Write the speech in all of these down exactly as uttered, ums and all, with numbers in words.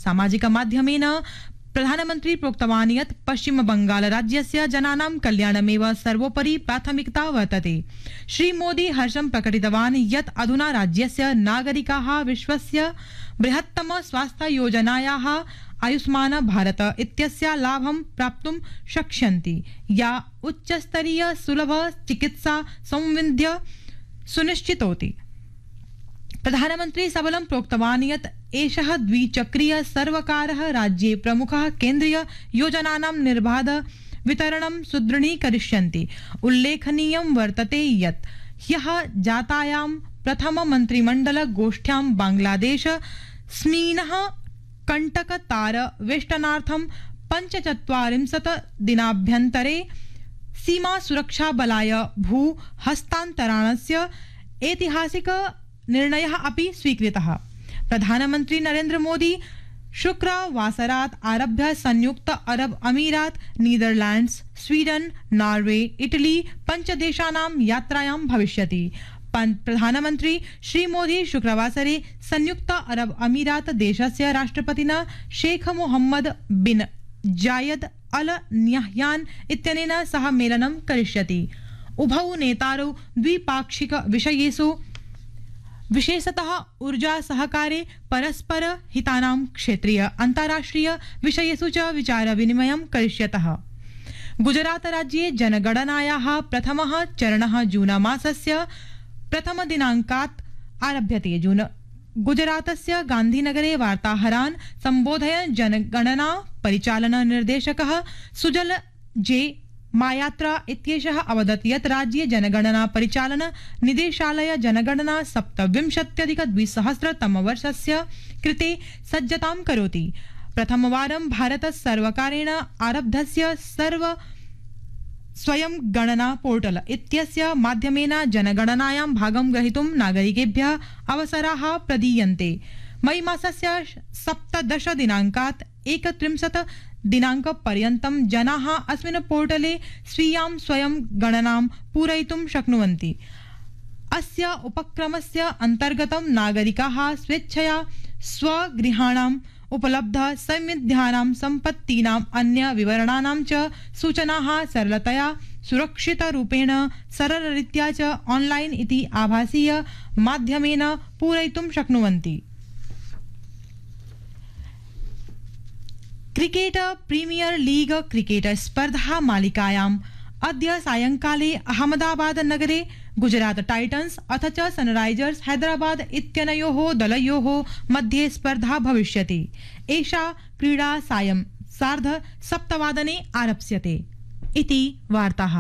सामाजिकमाध्यमेन प्रधानमन्त्री प्रोक्तवान् यत् पश्चिमबंगालराज्यस्य जनानां कल्याणमेव सर्वोपरि प्राथमिकता वर्तते। श्रीमोदी हर्षं प्रकटितवान् यत् अधुना राज्यस्य नागरिकाः विश्वस्य बृहत्तम स्वास्थ्ययोजनायाः आयुष्मान भारत इत्यस्य लाभं प्राप्तुं शक्ष्यन्ति, या उच्चस्तरीय सुलभ चिकित्सा सौविध्य सुनिश्चितोति। प्रधानमन्त्री सबलं प्रोक्तवान् यत् एषः द्विचक्रीय सर्वकारः राज्ये प्रमुखः केन्द्रीय योजनानां निर्बाध वितरणं सुदृढीकरिष्यन्ति। उल्लेखनीयं वर्तते यत् ह्यः जातायां प्रथम मन्त्रिमण्डल गोष्ठ्यां बांग्लादेश स्मीनः कण्टकतार वेष्टनार्थं पञ्चचत्वारिंशत् दिनाभ्यन्तरे सीमा सुरक्षा बलाय भू हस्तान्तरणस्य ऐतिहासिक निर्णयः अपि स्वीकृतः। प्रधानमन्त्री नरेन्द्र मोदी शुक्रवासरात् आरभ्य संयुक्त अरब अमीरात, नीदरलैंड्स, स्वीडन, नॉर्वे, इटली पञ्चदेशानां यात्रायां भविष्यति। प्रधानमन्त्री श्रीमोदी शुक्रवासरे संयुक्त अरब अमीरात देशस्य राष्ट्रपतिना शेख मोहम्मद बिन जायद अल न्याह्यान इत्यनेन सह मेलनं करिष्यति। उभौ नेतारौ द्विपाक्षिक विषयेषु विशेषतः ऊर्जा सहकारे, परस्पर हितानां क्षेत्रीय अन्ताराष्ट्रिय विषयेषु च विचार विनिमयं करिष्यतः। गुजरात राज्ये जनगणनायाः प्रथमः चरणः जून मासस्य प्रथम दिनाङ्कात् आरभ्यते। जून गुजरातस्य गान्धीनगरे वार्ताहरान् सम्बोधयन् जनगणना परिचालन निर्देशकः सुजल जे मायात्रा इत्येषः अवदत् यत् राज्ये जनगणना परिचालन निदेशालय जनगणना सप्तविंशत्यधिकद्विसहस्रतमवर्षस्य कृते सज्जतां करोति। प्रथमवारं भारत सर्वकारेण आरब्धस्य सर्व स्वयं गणना पोर्टल इत्यस्य माध्यमेन जनगणनायां भागं ग्रहीतुं नागरिकेभ्यः अवसराः प्रदीयन्ते। मई मासस्य सप्तदश दिनाङ्कात् एकत्रिंशत् दिनाङ्कपर्यन्तं जनाः अस्मिन् पोर्टले स्वीयां स्वयं गणनां पूरयितुं शक्नुवन्ति। अस्य उपक्रमस्य अन्तर्गतं नागरिकाः स्वेच्छया स्वगृहाणाम् उपलब्ध समिध्यानां सम्पत्तीनाम् अन्य विवरणानां च सूचनाः सरलतया सुरक्षितरूपेण सरलरीत्या च ऑनलाइन इति आभासीय माध्यमेन पूरयितुं शक्नुवन्ति। क्रिकेट प्रीमियर लीग क्रिकेट स्पर्धा मालिकायाम् अद्य सायंकाले अहमदाबाद नगरे गुजरात टाइटन्स अथ च सनराइजर्स हैदराबाद इत्यनयोः दलयोः मध्ये स्पर्धा भविष्यति। एषा क्रीडा सायं सार्ध सप्तवादने आरप्स्यते। इति वार्ताः।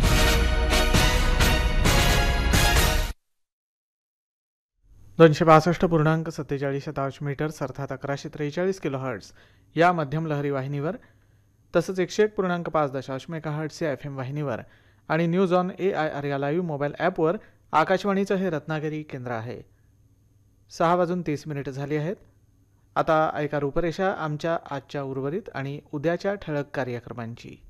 दोनशे बासष्ट पूर्णांक सत्तेचाळीस शतांश मीटर्स अर्थात अकराशे त्रेचाळीस किलो हर्ट्स या मध्यम लहरी वाहिनीवर, तसंच एकशे एक पूर्णांक पाच दशांश मेगा हर्ट्स या एफ एम वाहिनीवर आणि news on A I R या लाईव्ह मोबाईल ॲपवर आकाशवाणीचं हे रत्नागिरी केंद्र आहे। सहा वाजून तीस मिनिटं झाली आहेत। आता ऐका रूपरेषा आमच्या आजच्या उर्वरित आणि उद्याच्या ठळक कार्यक्रमांची।